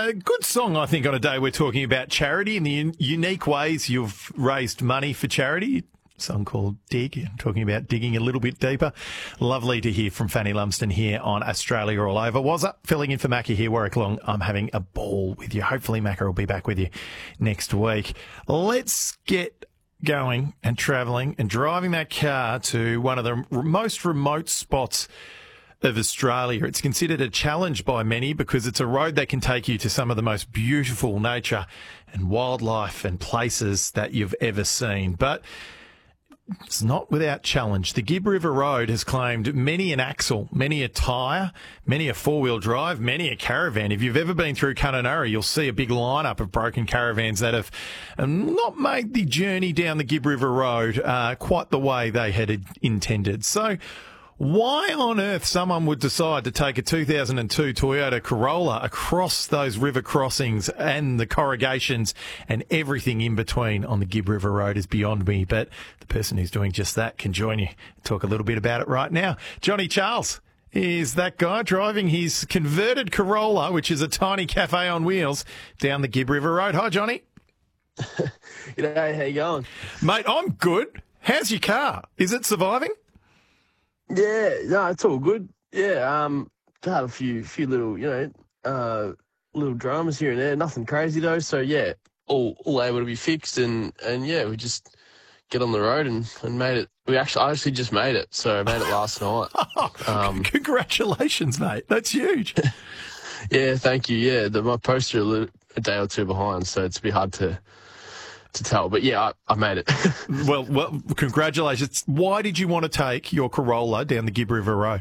good song, I think, on a day we're talking about charity and the unique ways you've raised money for charity. A song called Dig, talking about digging a little bit deeper. Lovely to hear from Fanny Lumsden here on Australia All Over. Was up filling in for Macca here, Warwick Long. I'm having a ball with you. Hopefully Macca will be back with you next week. Let's get going and travelling and driving that car to one of the most remote spots of Australia. It's considered a challenge by many because it's a road that can take you to some of the most beautiful nature and wildlife and places that you've ever seen. But it's not without challenge. The Gibb River Road has claimed many an axle, many a tyre, many a four-wheel drive, many a caravan. If you've ever been through Kununurra, you'll see a big lineup of broken caravans that have not made the journey down the Gibb River Road quite the way they had intended. So why on earth someone would decide to take a 2002 Toyota Corolla across those river crossings and the corrugations and everything in between on the Gibb River Road is beyond me. But the person who's doing just that can join you and talk a little bit about it right now. Johnny Charles is that guy driving his converted Corolla, which is a tiny cafe on wheels, down the Gibb River Road. Hi, Johnny. G'day, how you going? Mate, I'm good. How's your car? Is it surviving? Yeah, no, it's all good. Yeah, had a few little, little dramas here and there. Nothing crazy though. So yeah, all able to be fixed, and yeah, we just get on the road and made it. I actually just made it. So I made it last night. Congratulations, mate. That's huge. Yeah, thank you. Yeah, my posts are a day or two behind, so it's a bit hard to tell, but yeah, I made it. well, congratulations. Why did you want to take your Corolla down the Gibb River Road?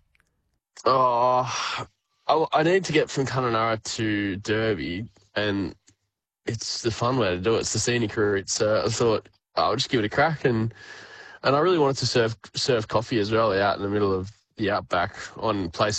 Oh, I need to get from Kununurra to Derby, and it's the fun way to do it. It's the scenic route. So I thought I'll just give it a crack, and I really wanted to serve coffee as well out in the middle of the outback on places